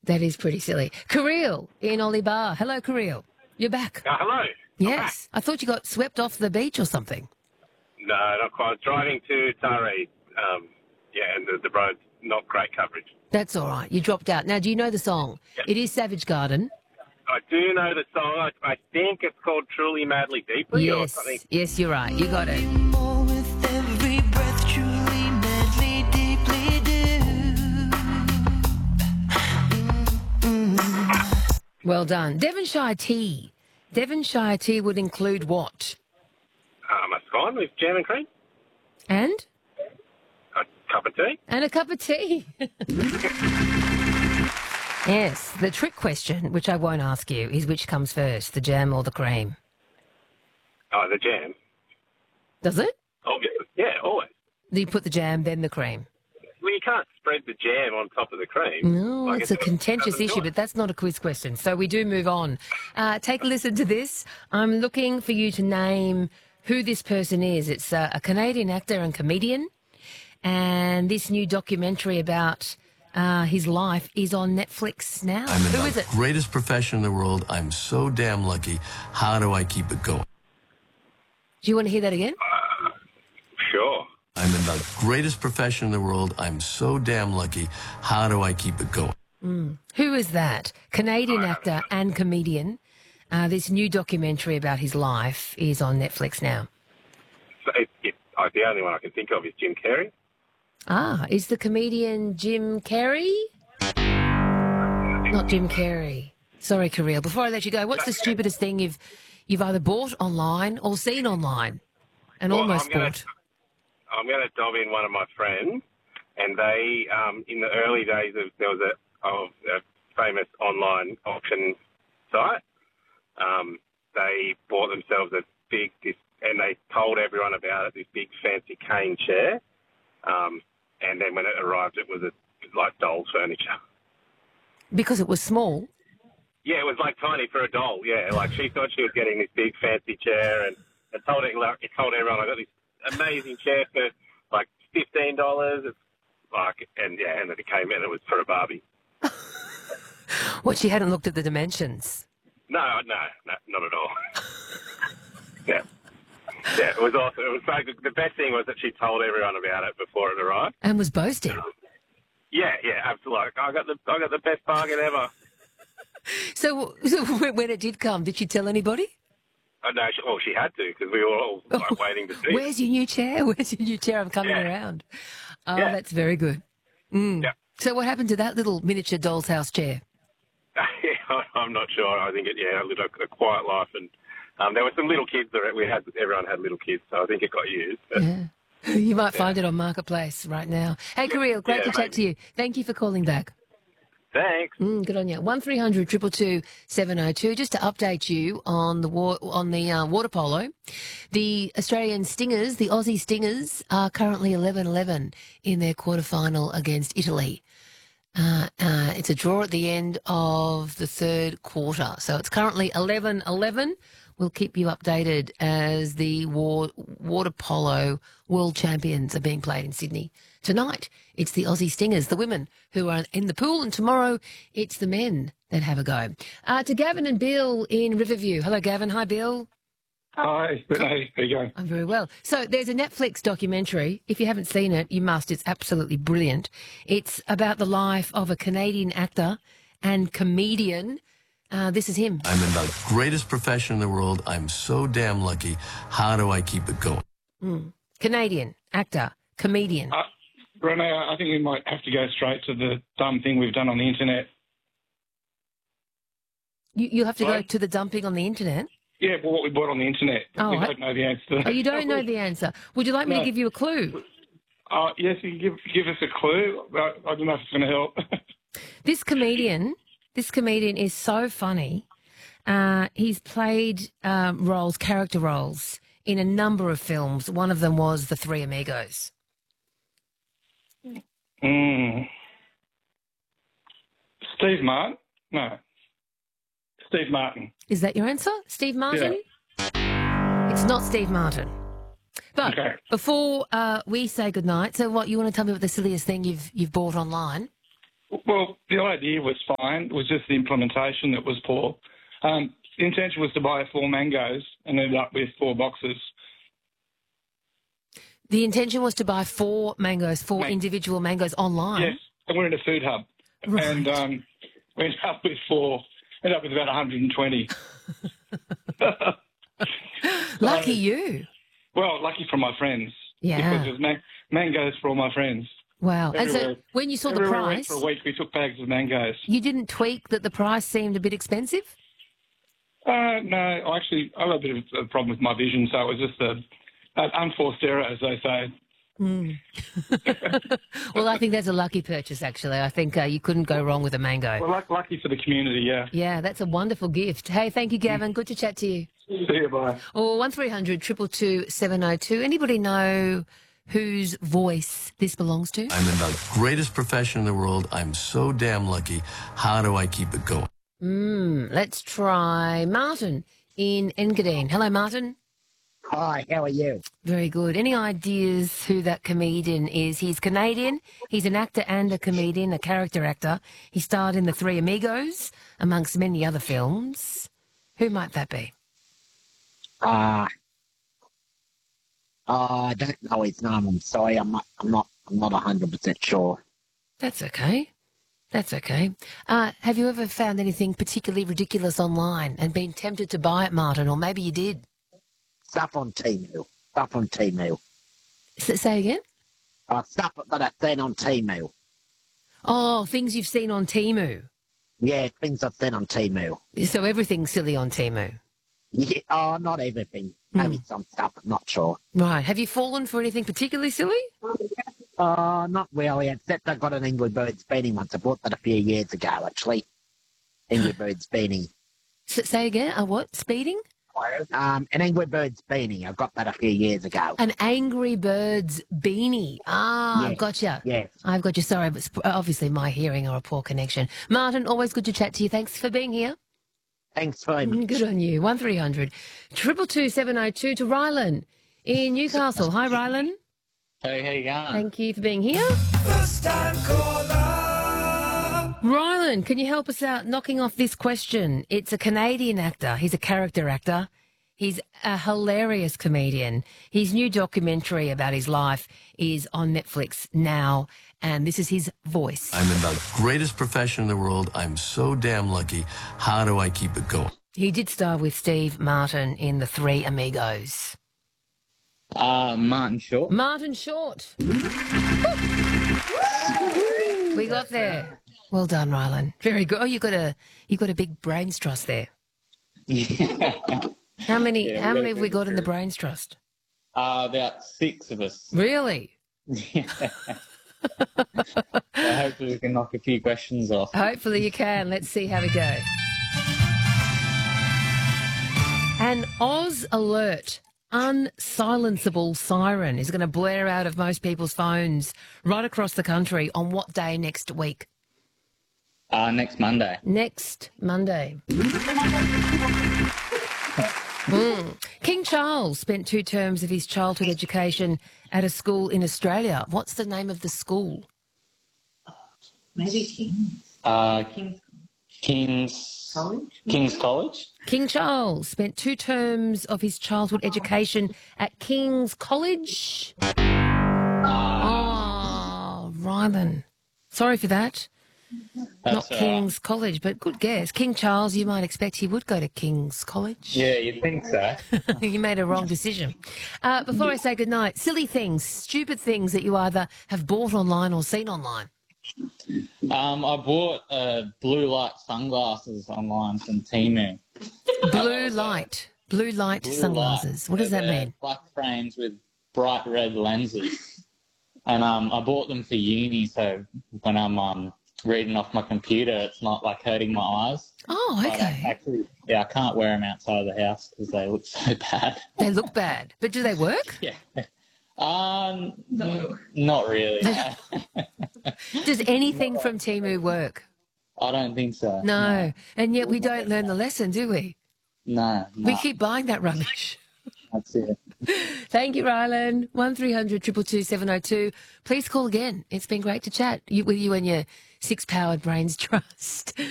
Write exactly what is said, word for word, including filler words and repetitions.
That is pretty silly. Kirill in Ollie Bar. Hello, Kirill. You're back. Uh, hello. Yes. I thought you got swept off the beach or something. No, not quite. Driving to Taree, um, yeah, and the, the road's not great coverage. That's all right. You dropped out. Now, do you know the song? Yep. It is Savage Garden. I do know the song. I, I think it's called Truly Madly Deeply or Yes. something. Yes, you're right. You got it. More with every breath, truly, madly, deeply do. Well done. Devonshire tea. Devonshire tea would include what? Um, a scone with jam and cream, And? a cup of tea. And a cup of tea. Yes. The trick question, which I won't ask you, is which comes first, the jam or the cream? Oh, the jam. Does it? Obviously. Yeah, always. Do you put the jam, then the cream? Well, you can't spread the jam on top of the cream. No, Like, it's a it contentious doesn't do issue, it. but that's not a quiz question. So we do move on. Uh, take a listen to this. I'm looking for you to name who this person is. It's uh, a Canadian actor and comedian, and this new documentary about uh, his life is on Netflix now. I'm in Who the is it? greatest profession in the world. I'm so damn lucky. How do I keep it going? Do you want to hear that again? Sure. I'm in the greatest profession in the world. I'm so damn lucky. How do I keep it going? Who is that? Canadian actor and comedian. Uh, this new documentary about his life is on Netflix now. So it, it, uh, the only one I can think of is Jim Carrey. Ah, is the comedian Jim Carrey? Not Jim Carrey. Sorry, Kirill. Before I let you go, what's the stupidest thing you've you've either bought online or seen online and Well, almost I'm gonna- bought? I'm going to dob in one of my friends, and they, um, in the early days of, there was a, of a famous online auction site, um, they bought themselves a big, this, and they told everyone about it, this big fancy cane chair, um, and then when it arrived, it was a, like doll furniture. Because it was small. Yeah, it was like tiny for a doll, yeah, like she thought she was getting this big fancy chair, and it told, it, like, it told everyone, I got this amazing chair for like fifteen dollars. It's like, and yeah, and then it came in, it was for a Barbie. What, she hadn't looked at the dimensions? No, no, no, not at all. yeah. Yeah, it was awesome. It was like, the best thing was that she told everyone about it before it arrived. And was boasting. Yeah, yeah, absolutely. I got the, I got the best bargain ever. So, so when it did come, did she tell anybody? Oh, no, she, well, she had to, because we were all like, waiting to see it. Where's your new chair? Where's your new chair? I'm coming Yeah. around. Oh, Yeah. that's very good. Mm. Yeah. So what happened to that little miniature doll's house chair? I'm not sure. I think it, yeah, I lived a, a quiet life, and um, there were some little kids that we had. Everyone had little kids, so I think it got used. But, Yeah. You might find it on Marketplace right now. Hey, Kirill, great Yeah, to chat maybe. to you. Thank you for calling back. Thanks. Mm, good on you. One three hundred two two two seven oh two. Just to update you on the war, on the uh, water polo, the Australian Stingers, the Aussie Stingers, are currently eleven eleven in their quarterfinal against Italy. Uh, uh, it's a draw at the end of the third quarter, so it's currently eleven eleven. We'll keep you updated as the war, water polo world champions are being played in Sydney. Tonight, it's the Aussie Stingers, the women who are in the pool, and tomorrow it's the men that have a go. Uh, to Gavin and Bill in Riverview. Hello, Gavin. Hi, Bill. Hi, good day. How you going? I'm very well. So there's a Netflix documentary. If you haven't seen it, you must. It's absolutely brilliant. It's about the life of a Canadian actor and comedian. Uh, this is him. I'm in the greatest profession in the world. I'm so damn lucky. How do I keep it going? Mm. Canadian actor, comedian. Uh, Renee, I think we might have to go straight to the dumb thing we've done on the internet. You, you'll have to go Sorry? to the dumping on the internet. Yeah, well, what we bought on the internet. Oh, we I- don't know the answer to that. Oh, you don't know the answer. Would you like me to No. give you a clue? Uh, yes, you can give, give us a clue. But I don't know if it's going to help. This comedian, this comedian is so funny. Uh, he's played um, roles, character roles, in a number of films. One of them was The Three Amigos. mm. Steve Martin? No. Steve Martin. Is that your answer, Steve Martin? It's not Steve Martin. But Okay. before uh, we say goodnight, so what, you want to tell me what the silliest thing you've you've bought online? Well, the idea was fine. It was just the implementation that was poor. Um, the intention was to buy four mangoes and ended up with four boxes. The intention was to buy four mangoes, four Man- individual mangoes online. Yes, and we're in a food hub. Right. And um, we ended up with four, ended up with about one hundred twenty. Lucky you. Well, lucky for my friends. Yeah. Because there's man- mangoes for all my friends. Wow. And so Everywhere- when you saw the Everywhere we went price, for a week, we took bags of mangoes. you didn't tweak that the price seemed a bit expensive? Uh, no, I actually, I've got a bit of a problem with my vision, so it was just a, an unforced error, as they say. Well, I think that's a lucky purchase, actually. I think uh, you couldn't go wrong with a mango. Well, luck- lucky for the community, yeah. Yeah, that's a wonderful gift. Hey, thank you, Gavin. Good to chat to you. See you, bye. Or one three hundred two two two seven oh two. Anybody know whose voice this belongs to? I'm in the greatest profession in the world. I'm so damn lucky. How do I keep it going? Mm, let's try Martin in Engadine. Hello, Martin. Hi, how are you? Very good. Any ideas who that comedian is? He's Canadian. He's an actor and a comedian, a character actor. He starred in The Three Amigos, amongst many other films. Who might that be? Uh, uh, I don't know his name. I'm sorry. I'm not. I'm not. I'm not a hundred percent sure. That's okay. That's okay. Uh, have you ever found anything particularly ridiculous online and been tempted to buy it, Martin? Or maybe you did. Stuff on Temu. Stuff on Temu. S- say again? Uh, stuff that I've seen on Temu. Oh, things you've seen on Temu. Yeah, things I've seen on Temu. So everything's silly on Temu. Yeah, oh, not everything. Maybe some stuff. I'm not sure. Right. Have you fallen for anything particularly silly? Uh, not really. Except I got an Angry Birds beanie once. I bought that a few years ago, actually. Angry Birds beanie. S- say again? A what? Speeding? Um, an Angry Birds beanie. I got that a few years ago. An Angry Birds beanie. Ah, Yeah. I've got you. Yes. I've got you. Sorry, but sp- obviously my hearing or a poor connection. Martin, always good to chat to you. Thanks for being here. Thanks very much. Mm, Good on you. One three hundred triple two seven oh two to Rylan in Newcastle. Hi, Rylan. Hey, how you going? Thank you for being here. Rylan, can you help us out knocking off this question? It's a Canadian actor. He's a character actor. He's a hilarious comedian. His new documentary about his life is on Netflix now, and this is his voice. I'm in the greatest profession in the world. I'm so damn lucky. How do I keep it going? He did star with Steve Martin in The Three Amigos. Uh, Martin Short. Martin Short. We got there. Well done, Rylan. Very good. Oh, you got a you got a big brains trust there. Yeah. How many Yeah, how we many got have we got in the good. brains trust? Uh, about six of us. Really? Yeah. So hopefully we can knock a few questions off. Hopefully you can. Let's see how we go. An Oz alert, unsilenceable siren is going to blare out of most people's phones right across the country on what day next week? Uh, next Monday. Next Monday. Mm. King Charles spent two terms of his childhood education at a school in Australia. What's the name of the school? Maybe King's Uh, King's King's College? King's College. King Charles spent two terms of his childhood education at King's College. Oh, Rylan. Sorry for that. That's Not all right. King's College, but good guess. King Charles, you might expect he would go to King's College. Yeah, you'd think so. You made a wrong decision. Uh, before I say goodnight, silly things, stupid things that you either have bought online or seen online. Um, I bought uh, blue light sunglasses online from Temu. Blue light. Blue light Blue sunglasses. light. What does that They're mean? Black frames with bright red lenses. And um, I bought them for uni, so when I'm um, reading off my computer, it's not like hurting my eyes. Oh, But I okay. actually, yeah, I can't wear them outside of the house because they look so bad. They look bad, but do they work? Yeah. Um, no. Not really. Does anything from Temu work? I don't think so. No. And yet we don't learn the lesson, do we? No. no, We keep buying that rubbish. That's it. Thank you, Rylan. one three hundred two two two seven oh two. Please call again. It's been great to chat you, with you and your Six Powered Brains Trust.